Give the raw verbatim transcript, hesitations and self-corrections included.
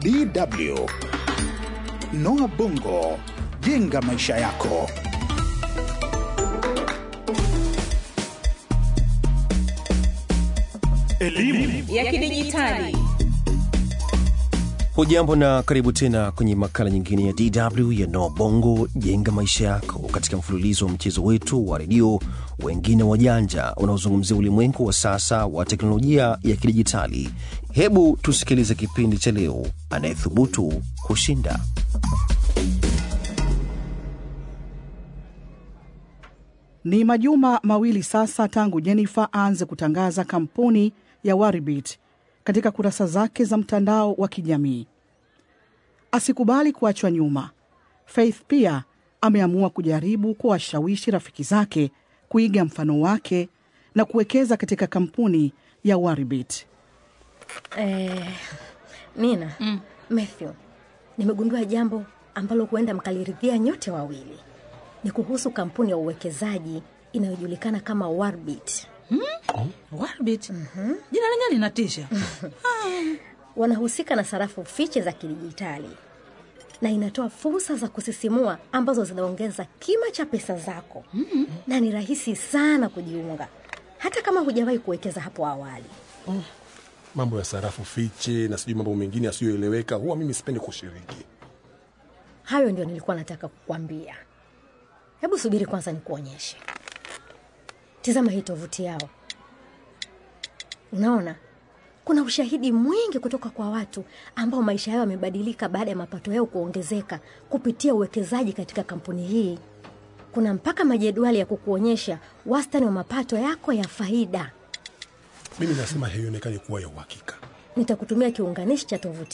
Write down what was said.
D W. Noah Bongo, jenga maisha yako. Elimu ya kidijitali. Hujambo na karibu tena kwenye makala nyingine ya D W ya Noah Bongo, jenga maisha yako, katika mfululizo wa mchezo wetu wa redio Wengine Wajanja unaozungumzia ulimwengu wa sasa wa teknolojia ya kidijitali. Hebu tusikilize kipindi cha leo, Anayethubutu Kushinda. Ni majuma mawili sasa tangu Jennifer aanze kutangaza kampuni ya Warbit katika kurasa zake za mtandao wa kijamii. Asikubali kuachwa nyuma. Faith pia ameamua kujaribu kuwashawishi rafiki zake kuiga mfano wake na kuwekeza katika kampuni ya Warbit. Eh, Nina, mm. Matthew, nimegundua jambo ambalo huenda mkaliridhia nyote wawili. Ni kuhusu kampuni ya uwekezaji inayojulikana kama Warbit. Hmm? Oh. Warbit? Mm-hmm. Jina lenyewe linatisha. Wanahusika na sarafu fiche za kidijitali na inatoa fursa za kusisimua ambazo zinaongeza kima cha pesa zako. Mm-hmm. Na ni rahisi sana kujiunga, hata kama hujawahi kuwekeza hapo awali. Mm. Mambo ya sarafu fiche na sijui mambo mengine yasiyoeleweka, huwa mimi sipendi kushiriki. Hayo ndio nilikuwa nataka kukwambia. Hebu subiri kwanza nikuonyeshe. Tazama hii tovuti yao. Unaona? Kuna ushahidi mwingi kutoka kwa watu ambao maisha yao yamebadilika baada ya mapato yao kuongezeka kupitia uwekezaji katika kampuni hii. Kuna mpaka majedwali ya kukuonyesha wastani wa mapato yako ya faida. Mimi nasema haionekani kuwa ya uhakika. Nitakutumia kiunganishi cha tovuti